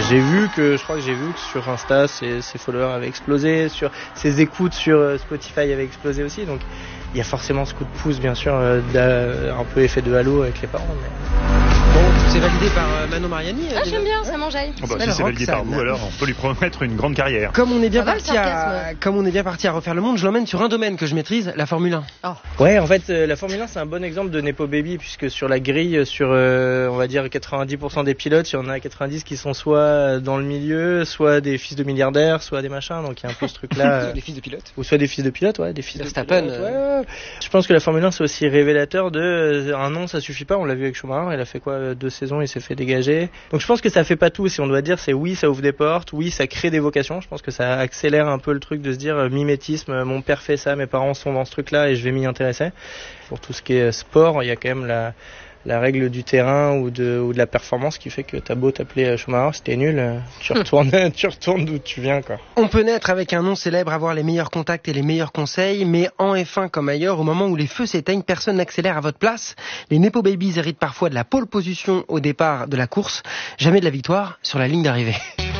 Je crois que j'ai vu que sur Insta, ses followers avaient explosé, sur ses écoutes sur Spotify avaient explosé aussi. Donc il y a forcément ce coup de pouce, bien sûr, un peu effet de halo avec les parents. Bon, c'est validé par Manon Mariani. J'aime bien, ça m'enjaille. Oh bah, si c'est validé par vous, alors on peut lui promettre une grande carrière. Comme on est bien parti à refaire le monde, je l'emmène sur un domaine que je maîtrise, la Formule 1. Oh. Ouais, en fait, la Formule 1, c'est un bon exemple de Nepo Baby, puisque sur la grille, sur, on va dire, 90% des pilotes, il y en a 90 qui sont soit dans le milieu, soit des fils de milliardaires, soit des machins, donc il y a un peu ce truc-là. Des fils de pilotes. Ou soit des fils de pilotes, ouais, des fils de Verstappen. Ouais. Je pense que la Formule 1, c'est aussi révélateur de un nom, ça suffit pas. On l'a vu avec Schumacher, il a fait quoi, 2 saisons, il s'est fait dégager. Donc je pense que ça fait pas tout. Si on doit dire, c'est oui, ça ouvre des portes, oui, ça crée des vocations. Je pense que ça accélère un peu le truc de se dire mimétisme. Mon père fait ça, mes parents sont dans ce truc-là et je vais m'y intéresser. Pour tout ce qui est sport, il y a quand même la règle du terrain ou de la performance qui fait que t'as beau t'appeler Schumacher, si t'es nul, tu retournes d'où tu viens, quoi. On peut naître avec un nom célèbre, avoir les meilleurs contacts et les meilleurs conseils, mais en F1 comme ailleurs, au moment où les feux s'éteignent, personne n'accélère à votre place. Les Nepo Babies héritent parfois de la pole position au départ de la course, jamais de la victoire sur la ligne d'arrivée.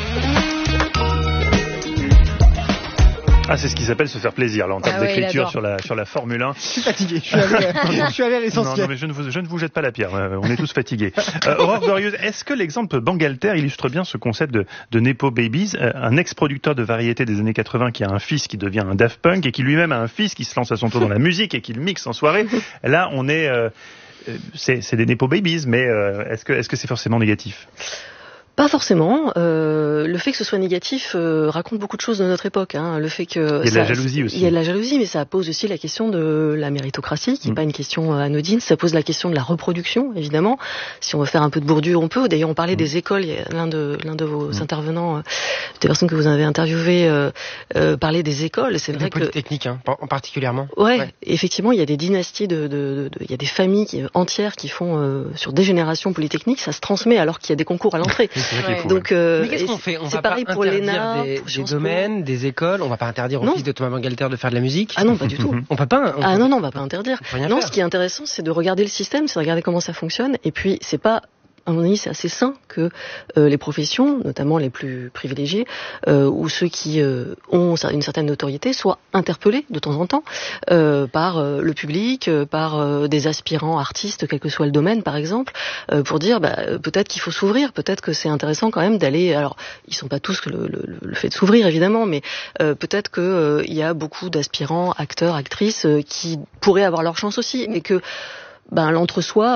Ah, c'est ce qui s'appelle se faire plaisir, là, en termes d'écriture sur la Formule 1. Je suis fatigué, je suis allé à l'essentiel. Non, mais je ne vous jette pas la pierre, on est tous fatigués. Aurore Glorieuse, est-ce que l'exemple Bangalter illustre bien ce concept de Nepo Babies, un ex-producteur de variété des années 80 qui a un fils qui devient un Daft Punk et qui lui-même a un fils qui se lance à son tour dans la musique et qui le mixe en soirée. Là, on est... c'est des Nepo Babies, mais est-ce que c'est forcément négatif ? Pas forcément. Le fait que ce soit négatif raconte beaucoup de choses de notre époque. Hein. Le fait que il y a de la jalousie aussi. Il y a de la jalousie, mais ça pose aussi la question de la méritocratie, qui n'est pas une question anodine. Ça pose la question de la reproduction, évidemment. Si on veut faire un peu de bourdure, on peut. D'ailleurs, on parlait des écoles. Il y a l'un de vos intervenants, des personnes que vous avez interviewées, parlait des écoles. C'est vrai que polytechniques, particulièrement. Ouais, effectivement, il y a des dynasties il y a des familles entières qui font sur des générations polytechniques. Ça se transmet alors qu'il y a des concours à l'entrée. Donc, mais qu'est-ce qu'on fait ? On c'est va pareil pas pour interdire des domaines, des écoles. On va pas interdire au fils de Thomas Bangalter de faire de la musique. Ah non, pas du tout. On peut pas. On va pas interdire. Non, ce qui est intéressant, c'est de regarder le système, c'est de regarder comment ça fonctionne. Et puis, c'est pas. À mon avis, c'est assez sain que les professions, notamment les plus privilégiées, ou ceux qui ont une certaine notoriété, soient interpellés de temps en temps par le public, par des aspirants artistes, quel que soit le domaine, par exemple, pour dire peut-être qu'il faut s'ouvrir, peut-être que c'est intéressant quand même d'aller. Alors, ils sont pas tous le fait de s'ouvrir, évidemment, mais peut-être que il y a beaucoup d'aspirants, acteurs, actrices, qui pourraient avoir leur chance aussi, mais que l'entre-soi,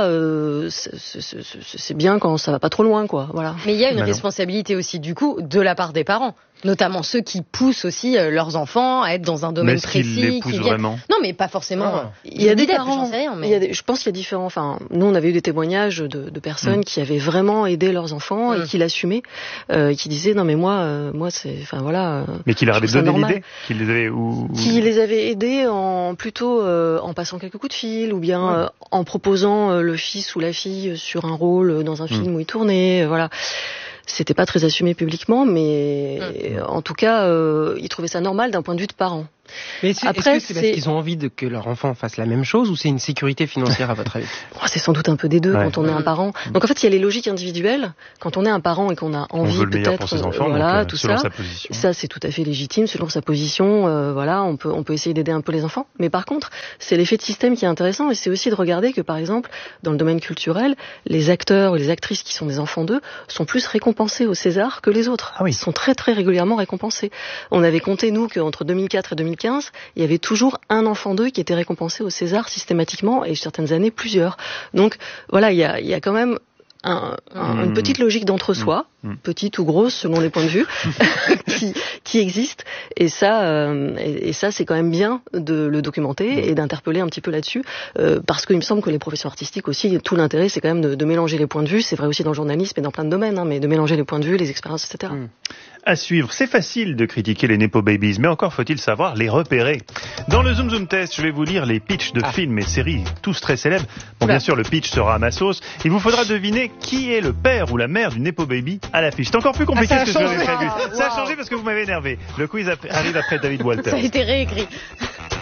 c'est bien quand ça va pas trop loin, quoi. Voilà. Mais il y a une responsabilité aussi, du coup, de la part des parents. Notamment ceux qui poussent aussi leurs enfants à être dans un domaine précis. Mais est-ce qu'ils les poussent vraiment ? Non, mais pas forcément. Il y a des parents. Je pense qu'il y a différents. Enfin, nous, on avait eu des témoignages de personnes qui avaient vraiment aidé leurs enfants et qui l'assumaient, qui disaient non mais moi c'est, enfin voilà. Mais qui leur avait donné l'idée, qui les avait aidés plutôt en passant quelques coups de fil ou bien en proposant le fils ou la fille sur un rôle dans un film où il tournait, voilà. C'était pas très assumé publiquement, mais en tout cas, ils trouvaient ça normal d'un point de vue de parents. Mais après, est-ce que c'est parce qu'ils ont envie que leur enfant fasse la même chose ou c'est une sécurité financière à votre avis ? C'est sans doute un peu des deux quand on est un parent. Donc en fait, il y a les logiques individuelles. Quand on est un parent et qu'on a envie peut-être, pour ses enfants, tout selon ça, sa position. Ça c'est tout à fait légitime selon sa position. On peut essayer d'aider un peu les enfants. Mais par contre, c'est l'effet de système qui est intéressant et c'est aussi de regarder que par exemple, dans le domaine culturel, les acteurs ou les actrices qui sont des enfants d'eux sont plus récompensés au César que les autres. Ils sont très très régulièrement récompensés. On avait compté nous qu'entre 2004 et 2015, il y avait toujours un enfant d'eux qui était récompensé au César systématiquement et certaines années plusieurs. Donc voilà, il y a quand même une petite logique d'entre-soi, petite ou grosse selon les points de vue, qui existe. Et ça c'est quand même bien de le documenter et d'interpeller un petit peu là-dessus, parce qu'il me semble que les professions artistiques aussi, tout l'intérêt c'est quand même de mélanger les points de vue. C'est vrai aussi dans le journalisme et dans plein de domaines, mais de mélanger les points de vue, les expériences, etc. À suivre, c'est facile de critiquer les Nepo Babies, mais encore faut-il savoir les repérer. Dans le Zoom Zoom Test, je vais vous lire les pitchs de films et séries, tous très célèbres. Bon, bien sûr, le pitch sera à ma sauce. Il vous faudra deviner qui est le père ou la mère du Nepo Baby à l'affiche. C'est encore plus compliqué que ce que j'avais prévu. Ça a changé parce que vous m'avez énervé. Le quiz arrive après David Walter. Ça a été réécrit.